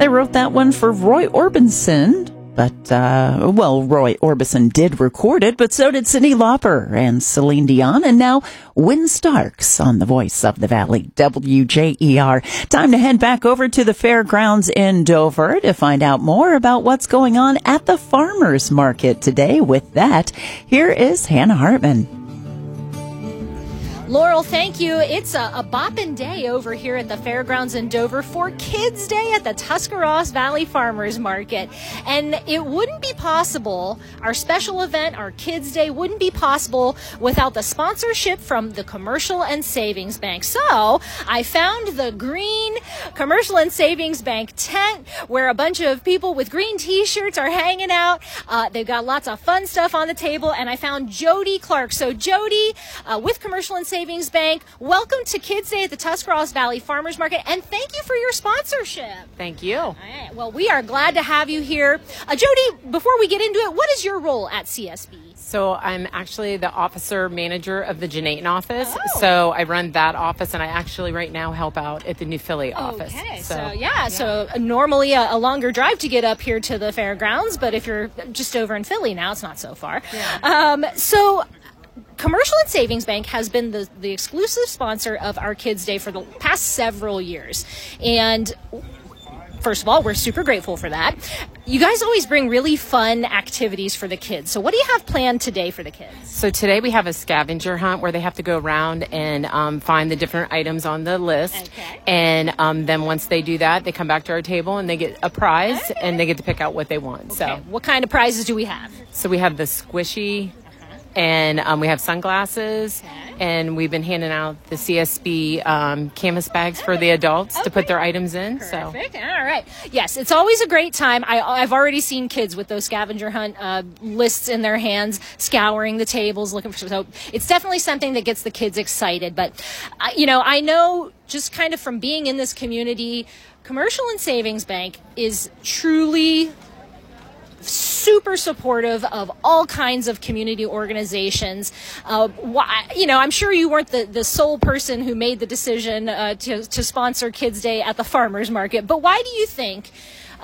They wrote that one for Roy Orbison. But, Roy Orbison did record it, but so did Cyndi Lauper and Celine Dion, and now Win Starks on the Voice of the Valley, WJER. Time to head back over to the fairgrounds in Dover to find out more about what's going on at the farmers market today. With that, here is Hannah Hartman. Laurel, thank you. It's a boppin' day over here at the fairgrounds in Dover for Kids Day at the Tuscarawas Valley Farmers Market. And it wouldn't be possible, our special event, our Kids Day, wouldn't be possible without the sponsorship from the Commercial and Savings Bank. So I found the green Commercial and Savings Bank tent where a bunch of people with green t-shirts are hanging out. They've got lots of fun stuff on the table, and I found Jody Clark. So Jody, with Commercial and Savings Bank, welcome to Kids Day at the Tuscarawas Valley Farmers Market, and thank you for your sponsorship. Thank you. All right. Well, we are glad to have you here. Jody, before we get into it, what is your role at CSB? So I'm actually the officer manager of the Janayton office. Oh. So I run that office, and I actually right now help out at the New Philly office. Okay, so normally a longer drive to get up here to the fairgrounds, but if you're just over in Philly now, it's not so far. Yeah. Commercial and Savings Bank has been the exclusive sponsor of our Kids Day for the past several years. And first of all, we're super grateful for that. You guys always bring really fun activities for the kids. So what do you have planned today for the kids? So today we have a scavenger hunt where they have to go around and find the different items on the list. Okay. And then once they do that, they come back to our table and they get a prize, and they get to pick out what they want. Okay. So what kind of prizes do we have? So we have the squishy, and we have sunglasses, and we've been handing out the CSB canvas bags for the adults to put their items in. Perfect. All right. Yes, it's always a great time. I've already seen kids with those scavenger hunt lists in their hands, scouring the tables, looking for. So it's definitely something that gets the kids excited. But I know just kind of from being in this community, Commercial and Savings Bank is truly super supportive of all kinds of community organizations. I'm sure you weren't the sole person who made the decision to sponsor Kids Day at the farmers market, but why do you think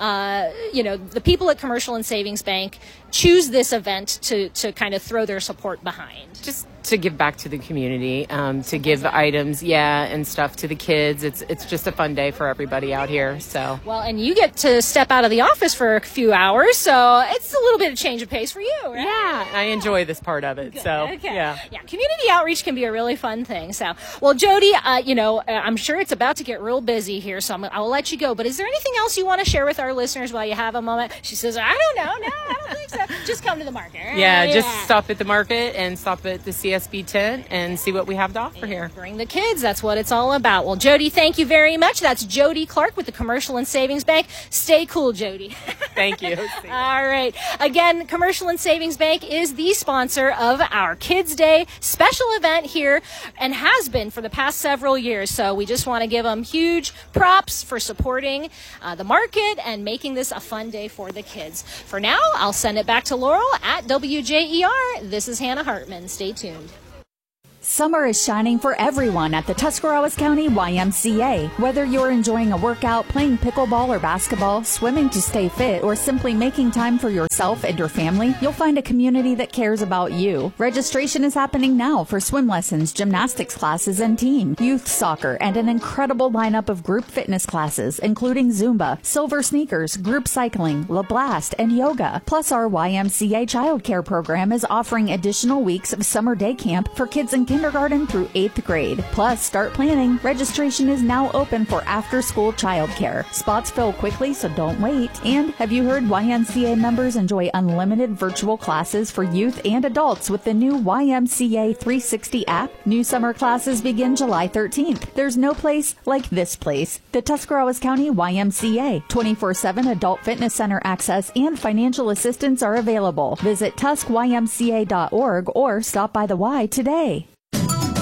the people at Commercial and Savings Bank choose this event to kind of throw their support behind? Just to give back to the community, to give items, and stuff to the kids. It's just a fun day for everybody out here. So well, and you get to step out of the office for a few hours, so it's a little bit of change of pace for you, right? Yeah, I enjoy this part of it. Good. So okay. yeah, community outreach can be a really fun thing. So, well, Jody, I'm sure it's about to get real busy here, so I'll let you go. But is there anything else you want to share with our listeners while you have a moment? She says, I don't know. No, I don't think so. Just come to the market. Right? Yeah, just stop at the market and stop at the CSB tent and see what we have to offer here. Bring the kids. That's what it's all about. Well, Jody, thank you very much. That's Jody Clark with the Commercial and Savings Bank. Stay cool, Jody. Thank you. All right. Again, Commercial and Savings Bank is the sponsor of our Kids Day special event here and has been for the past several years. So we just want to give them huge props for supporting the market and making this a fun day for the kids. For now, I'll send it back to Laurel at WJER. This is Hannah Hartman. Stay tuned. Summer is shining for everyone at the Tuscarawas County YMCA. Whether you're enjoying a workout, playing pickleball or basketball, swimming to stay fit, or simply making time for yourself and your family, you'll find a community that cares about you. Registration is happening now for swim lessons, gymnastics classes, and team, youth soccer, and an incredible lineup of group fitness classes, including Zumba, Silver Sneakers, group cycling, La Blast, and yoga. Plus, our YMCA childcare program is offering additional weeks of summer day camp for kids in kindergarten through 8th grade. Plus, start planning. Registration is now open for after-school childcare. Spots fill quickly, so don't wait. And have you heard YMCA members enjoy unlimited virtual classes for youth and adults with the new YMCA 360 app? New summer classes begin July 13th. There's no place like this place. The Tuscarawas County YMCA. 24/7 adult fitness center access and financial assistance are available. Visit TuscYMCA.org or stop by the Y today.